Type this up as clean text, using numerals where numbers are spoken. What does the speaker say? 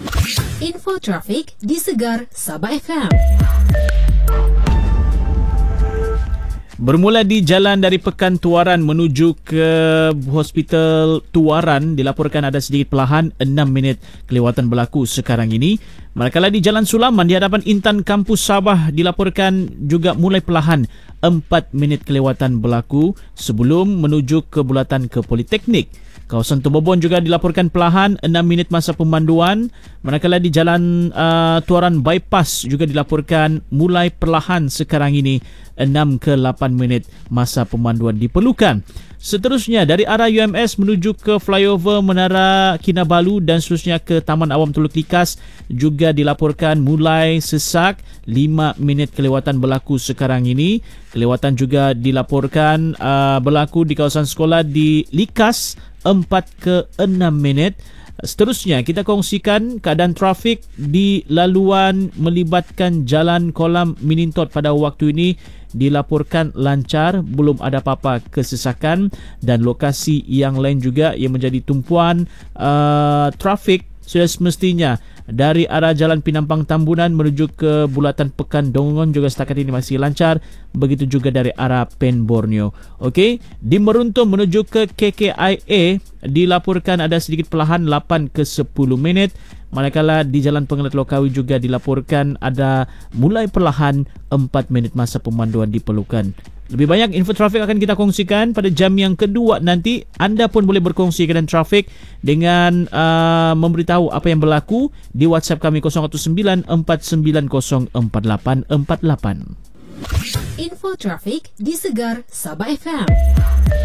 Info trafik di Segar Sabah FM. Bermula di jalan dari Pekan Tuaran menuju ke Hospital Tuaran, dilaporkan ada sedikit pelahan 6 minit kelewatan berlaku sekarang ini. Manakala di Jalan Sulaman di hadapan Intan Kampus Sabah dilaporkan juga mulai pelahan 4 minit kelewatan berlaku sebelum menuju ke bulatan ke Politeknik. Kawasan Tembobon juga dilaporkan pelahan 6 minit masa pemanduan. Manakala di Jalan Tuaran Bypass juga dilaporkan mulai perlahan sekarang ini 6 ke 8 minit masa pemanduan diperlukan. Seterusnya dari arah UMS menuju ke flyover Menara Kinabalu dan seterusnya ke Taman Awam Teluk Likas juga dilaporkan mulai sesak 5 minit kelewatan berlaku sekarang ini. Kelewatan juga dilaporkan berlaku di kawasan sekolah di Likas 4 ke 6 minit. Seterusnya kita kongsikan keadaan trafik di laluan melibatkan Jalan Kolam Minintot pada waktu ini dilaporkan lancar, belum ada apa-apa kesesakan, dan lokasi yang lain juga yang menjadi tumpuan trafik sudah semestinya dari arah Jalan Pinampang Tambunan menuju ke bulatan Pekan Dongon juga setakat ini masih lancar, begitu juga dari arah Pen Borneo. Okey, di Meruntum menuju ke KKIA dilaporkan ada sedikit pelahan 8 ke 10 minit. Manakala di Jalan Pengelat Lokawi juga dilaporkan ada mulai perlahan 4 minit masa pemanduan diperlukan. Lebih banyak info trafik akan kita kongsikan pada jam yang kedua nanti. Anda pun boleh berkongsi keadaan trafik dengan memberitahu apa yang berlaku di WhatsApp kami 0194904848. Info trafik di Segar Sabah FM.